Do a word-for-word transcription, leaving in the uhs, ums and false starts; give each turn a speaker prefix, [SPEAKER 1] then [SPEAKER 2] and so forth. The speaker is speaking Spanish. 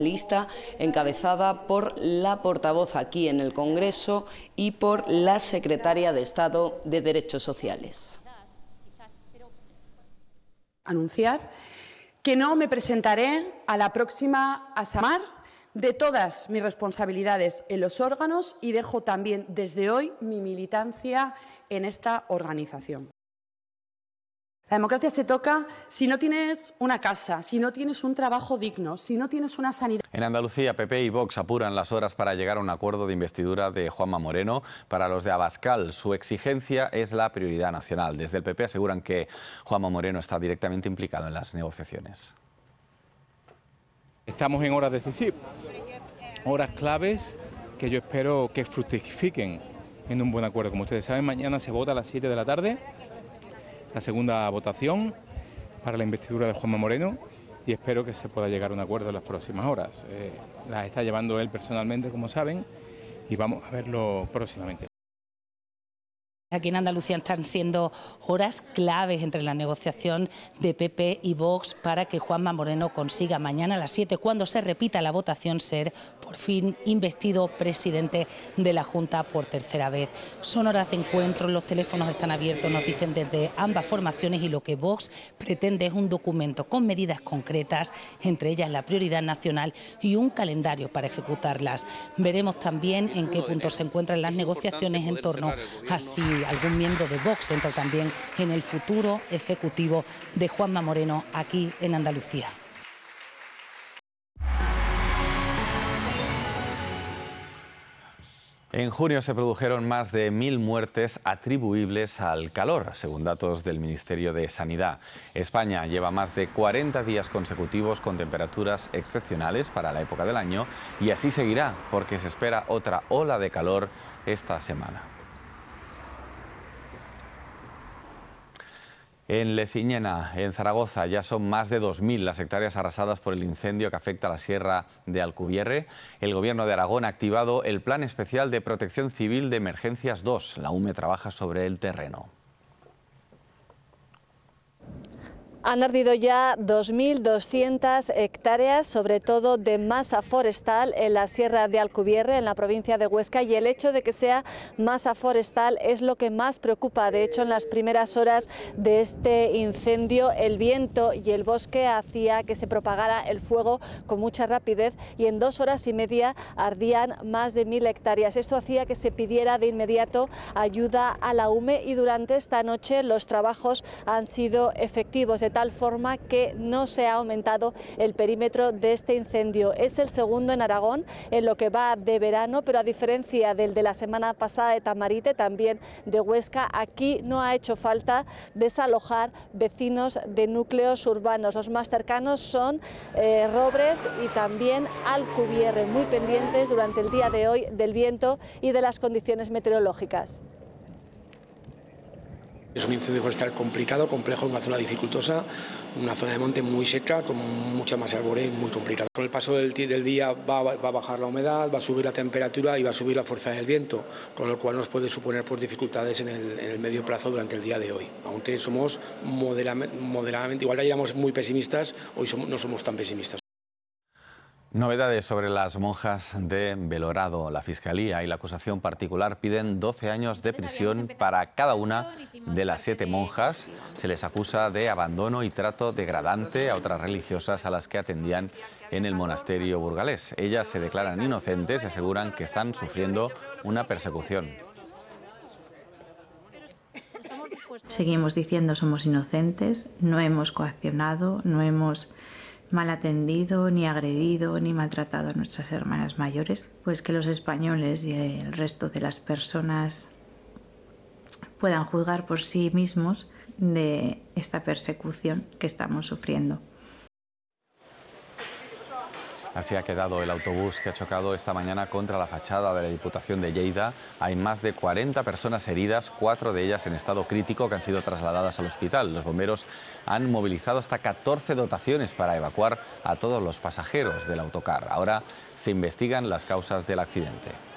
[SPEAKER 1] Lista encabezada por la portavoz aquí en el Congreso y por la secretaria de Estado de Derechos Sociales.
[SPEAKER 2] Anunciar que no me presentaré a la próxima Asamar de todas mis responsabilidades en los órganos y dejo también desde hoy mi militancia en esta organización. La democracia se toca si no tienes una casa, si no tienes un trabajo digno, si no tienes una sanidad.
[SPEAKER 3] En Andalucía, P P y Vox apuran las horas para llegar a un acuerdo de investidura de Juanma Moreno. Para los de Abascal, su exigencia es la prioridad nacional. Desde el P P aseguran que Juanma Moreno está directamente implicado en las negociaciones.
[SPEAKER 4] Estamos en horas decisivas, horas claves que yo espero que fructifiquen en un buen acuerdo. Como ustedes saben, mañana se vota a las siete de la tarde. La segunda votación para la investidura de Juanma Moreno y espero que se pueda llegar a un acuerdo en las próximas horas. Eh, las está llevando él personalmente, como saben, y vamos a verlo próximamente.
[SPEAKER 5] Aquí en Andalucía están siendo horas claves entre la negociación de P P y Vox para que Juanma Moreno consiga mañana a las siete, cuando se repita la votación, ser por fin investido presidente de la Junta por tercera vez. Son horas de encuentro, los teléfonos están abiertos, nos dicen desde ambas formaciones, y lo que Vox pretende es un documento con medidas concretas, entre ellas la prioridad nacional y un calendario para ejecutarlas. Veremos también en qué punto se encuentran las negociaciones en torno a si algún miembro de Vox entra también en el futuro ejecutivo de Juanma Moreno aquí en Andalucía.
[SPEAKER 3] En junio se produjeron más de mil muertes atribuibles al calor, según datos del Ministerio de Sanidad. España lleva más de cuarenta días consecutivos con temperaturas excepcionales para la época del año, y así seguirá, porque se espera otra ola de calor esta semana. En Leciñena, en Zaragoza, ya son más de dos mil las hectáreas arrasadas por el incendio que afecta a la Sierra de Alcubierre. El Gobierno de Aragón ha activado el Plan Especial de Protección Civil de Emergencias dos. La U M E trabaja sobre el terreno.
[SPEAKER 6] Han ardido ya dos mil doscientas hectáreas, sobre todo de masa forestal, en la Sierra de Alcubierre, en la provincia de Huesca, y el hecho de que sea masa forestal es lo que más preocupa. De hecho, en las primeras horas de este incendio, el viento y el bosque hacía que se propagara el fuego con mucha rapidez, y en dos horas y media ardían más de mil hectáreas. Esto hacía que se pidiera de inmediato ayuda a la U M E, y durante esta noche los trabajos han sido efectivos, de tal forma que no se ha aumentado el perímetro de este incendio. Es el segundo en Aragón en lo que va de verano, pero a diferencia del de la semana pasada de Tamarite, también de Huesca, aquí no ha hecho falta desalojar vecinos de núcleos urbanos. Los más cercanos son eh, Robres y también Alcubierre, muy pendientes durante el día de hoy del viento y de las condiciones meteorológicas.
[SPEAKER 7] Es un incendio forestal complicado, complejo, en una zona dificultosa, una zona de monte muy seca, con mucha masa arbórea y muy complicada. Con el paso del, del día va, va a bajar la humedad, va a subir la temperatura y va a subir la fuerza del viento, con lo cual nos puede suponer pues, dificultades en el, en el medio plazo durante el día de hoy. Aunque somos moderadamente, moderadamente igual que ayer éramos muy pesimistas, hoy somos, no somos tan pesimistas.
[SPEAKER 3] Novedades sobre las monjas de Belorado. La Fiscalía y la acusación particular piden doce años de prisión para cada una de las siete monjas. Se les acusa de abandono y trato degradante a otras religiosas a las que atendían en el monasterio burgalés. Ellas se declaran inocentes y aseguran que están sufriendo una persecución.
[SPEAKER 8] Seguimos diciendo somos inocentes, no hemos coaccionado, no hemos mal atendido, ni agredido, ni maltratado a nuestras hermanas mayores, pues que los españoles y el resto de las personas puedan juzgar por sí mismos de esta persecución que estamos sufriendo.
[SPEAKER 3] Así ha quedado el autobús que ha chocado esta mañana contra la fachada de la Diputación de Lleida. Hay más de cuarenta personas heridas, cuatro de ellas en estado crítico, que han sido trasladadas al hospital. Los bomberos han movilizado hasta catorce dotaciones para evacuar a todos los pasajeros del autocar. Ahora se investigan las causas del accidente.